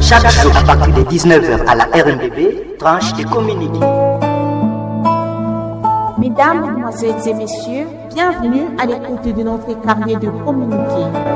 Chaque jour à partir de 19h à la RMBB, tranche de communiqué. Mesdames, Mesdemoiselles et Messieurs, bienvenue à l'écoute de notre carnet de communiqué.